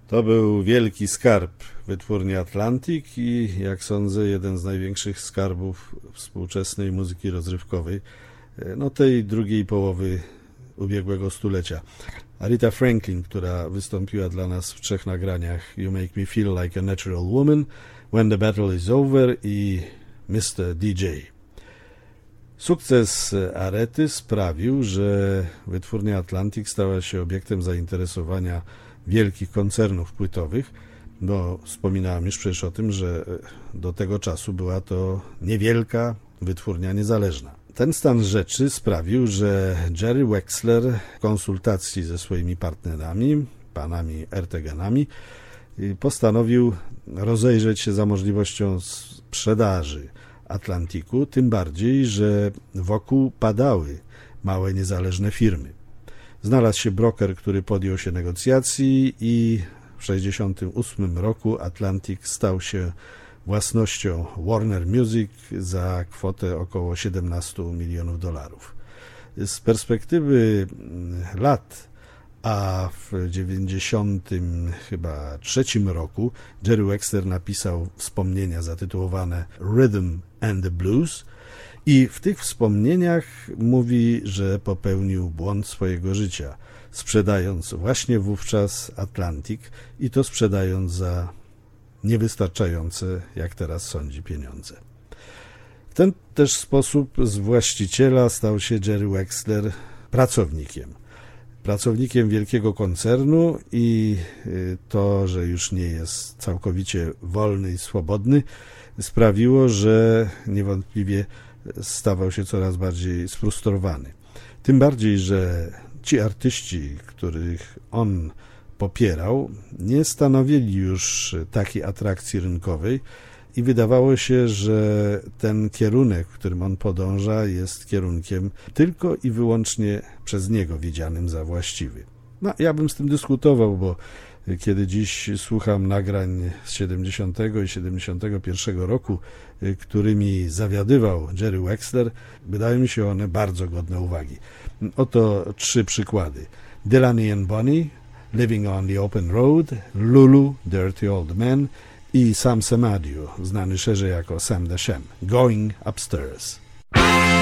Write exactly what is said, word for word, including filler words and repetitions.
To był wielki skarb wytwórni Atlantic i, jak sądzę, jeden z największych skarbów współczesnej muzyki rozrywkowej, no tej drugiej połowy ubiegłego stulecia. Aretha Franklin, która wystąpiła dla nas w trzech nagraniach: You Make Me Feel Like a Natural Woman, When the Battle is Over i mister D J. Sukces Arety sprawił, że wytwórnia Atlantic stała się obiektem zainteresowania wielkich koncernów płytowych, bo wspominałem już przecież o tym, że do tego czasu była to niewielka wytwórnia niezależna. Ten stan rzeczy sprawił, że Jerry Wexler w konsultacji ze swoimi partnerami, panami Erteganami, postanowił rozejrzeć się za możliwością sprzedaży Atlantiku, tym bardziej, że wokół padały małe niezależne firmy. Znalazł się broker, który podjął się negocjacji i w tysiąc dziewięćset sześćdziesiątym ósmym roku Atlantic stał się własnością Warner Music za kwotę około siedemnaście milionów dolarów. Z perspektywy lat, a w dziewięćdziesiątym chyba trzecim roku Jerry Wexler napisał wspomnienia zatytułowane Rhythm and the Blues i w tych wspomnieniach mówi, że popełnił błąd swojego życia, sprzedając właśnie wówczas Atlantic i to sprzedając za niewystarczające, jak teraz sądzi, pieniądze. W ten też sposób z właściciela stał się Jerry Wexler pracownikiem. Pracownikiem wielkiego koncernu i to, że już nie jest całkowicie wolny i swobodny, sprawiło, że niewątpliwie stawał się coraz bardziej sfrustrowany. Tym bardziej, że ci artyści, których on popierał, nie stanowili już takiej atrakcji rynkowej i wydawało się, że ten kierunek, w którym on podąża, jest kierunkiem tylko i wyłącznie przez niego widzianym za właściwy. No, ja bym z tym dyskutował, bo kiedy dziś słucham nagrań z siedemdziesiątego i siedemdziesiątego pierwszego roku, którymi zawiadywał Jerry Wexler, wydają mi się one bardzo godne uwagi. Oto trzy przykłady. Delaney and Bonnie, Living on the Open Road, Lulu, Dirty Old Man i Sam Samadio, znany szerzej jako Sam the Sham, Going Upstairs.